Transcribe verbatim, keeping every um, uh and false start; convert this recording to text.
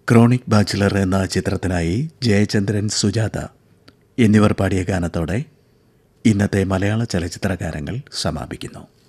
Chronic bachelor എന്ന ചിത്രത്തിനായി ജയചന്ദ്രൻ, സുജാത എന്നിവർ പാടിയ ഗാനത്തോടെ ഇന്നത്തെ മലയാള ചലച്ചിത്ര ഗാനങ്ങൾ സമാപിക്കുന്നു.